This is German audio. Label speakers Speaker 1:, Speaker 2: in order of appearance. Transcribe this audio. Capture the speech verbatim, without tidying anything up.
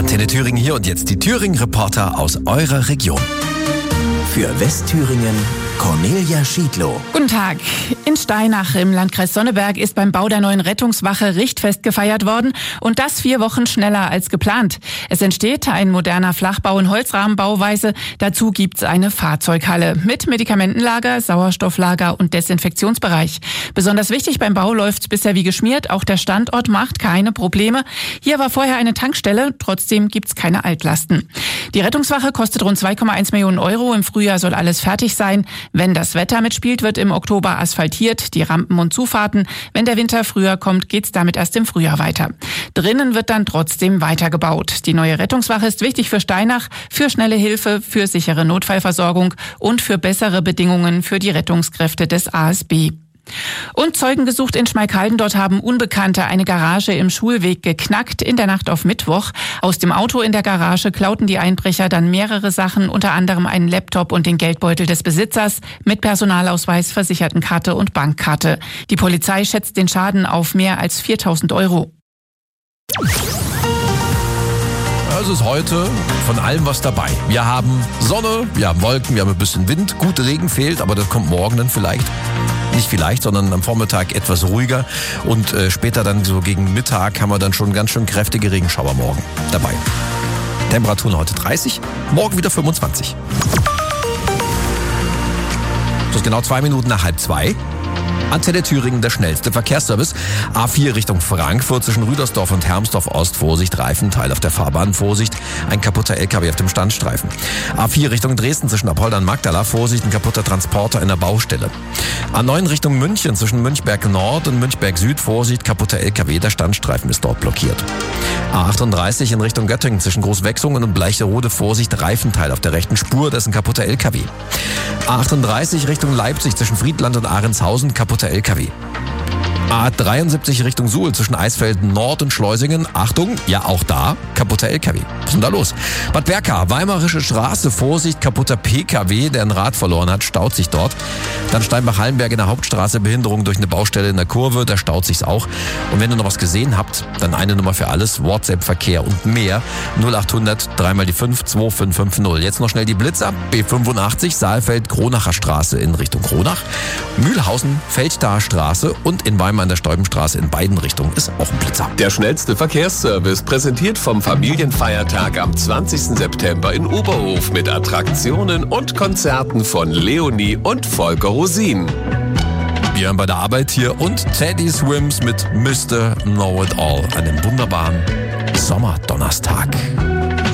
Speaker 1: Antenne Thüringen hier und jetzt die Thüringen-Reporter aus eurer Region.
Speaker 2: Für Westthüringen Cornelia Schiedlow.
Speaker 3: Guten Tag. In Steinach im Landkreis Sonneberg ist beim Bau der neuen Rettungswache Richtfest gefeiert worden und das vier Wochen schneller als geplant. Es entsteht ein moderner Flachbau in Holzrahmenbauweise. Dazu gibt's eine Fahrzeughalle mit Medikamentenlager, Sauerstofflager und Desinfektionsbereich. Besonders wichtig beim Bau läuft's bisher wie geschmiert. Auch der Standort macht keine Probleme. Hier war vorher eine Tankstelle, trotzdem gibt's keine Altlasten. Die Rettungswache kostet rund zwei Komma eins Millionen Euro. Im Frühjahr soll alles fertig sein. Wenn das Wetter mitspielt, wird im Oktober asphaltiert, die Rampen und Zufahrten. Wenn der Winter früher kommt, geht's damit erst im Frühjahr weiter. Drinnen wird dann trotzdem weitergebaut. Die neue Rettungswache ist wichtig für Steinach, für schnelle Hilfe, für sichere Notfallversorgung und für bessere Bedingungen für die Rettungskräfte des A S B. Und Zeugen gesucht in Schmalkalden. Dort haben Unbekannte eine Garage im Schulweg geknackt in der Nacht auf Mittwoch. Aus dem Auto in der Garage klauten die Einbrecher dann mehrere Sachen, unter anderem einen Laptop und den Geldbeutel des Besitzers mit Personalausweis, Versichertenkarte und Bankkarte. Die Polizei schätzt den Schaden auf mehr als viertausend Euro.
Speaker 1: Also ist heute von allem was dabei. Wir haben Sonne, wir haben Wolken, wir haben ein bisschen Wind. Gut, Regen fehlt, aber das kommt morgen dann vielleicht. Nicht vielleicht, sondern am Vormittag etwas ruhiger. Und äh, später dann so gegen Mittag haben wir dann schon ganz schön kräftige Regenschauer morgen dabei. Temperaturen heute dreißig, morgen wieder fünfundzwanzig. Das ist genau zwei Minuten nach halb zwei. Antenne Thüringen, der schnellste Verkehrsservice. A vier Richtung Frankfurt zwischen Rüdersdorf und Hermsdorf Ost. Vorsicht, Reifenteil auf der Fahrbahn. Vorsicht, ein kaputter L K W auf dem Standstreifen. A vier Richtung Dresden zwischen Apolda und Magdala. Vorsicht, ein kaputter Transporter in der Baustelle. A neun Richtung München zwischen Münchberg Nord und Münchberg Süd. Vorsicht, kaputter L K W, der Standstreifen ist dort blockiert. A achtunddreißig in Richtung Göttingen zwischen Großwechsungen und Bleicherode. Vorsicht, Reifenteil auf der rechten Spur, das ist ein kaputter L K W. A achtunddreißig Richtung Leipzig zwischen Friedland und Ahrendshausen, kaputter L K W. A dreiundsiebzig Richtung Suhl zwischen Eisfelden Nord und Schleusingen. Achtung, ja auch da, kaputter L K W. Was ist denn da los? Bad Berka, Weimarische Straße, Vorsicht, kaputter P K W, der ein Rad verloren hat, staut sich dort. Dann Steinbach-Hallenberg in der Hauptstraße, Behinderung durch eine Baustelle in der Kurve, da staut sich's auch. Und wenn ihr noch was gesehen habt, dann eine Nummer für alles, WhatsApp-Verkehr und mehr. null achthundert, dreimal die fünf, zwei fünf fünf null. Jetzt noch schnell die Blitzer. B fünfundachtzig, Saalfeld, Kronacher Straße in Richtung Kronach. Mühlhausen, Feldtaer Straße und in Weimar an der Steubenstraße in beiden Richtungen ist auch ein Blitzer.
Speaker 4: Der schnellste Verkehrsservice, präsentiert vom Familienfeiertag am zwanzigsten September in Oberhof mit Attraktionen und Konzerten von Leonie und Volker Rosin.
Speaker 1: Wir haben bei der Arbeit hier und Teddy Swims mit Mister Know It All, einem wunderbaren Sommerdonnerstag.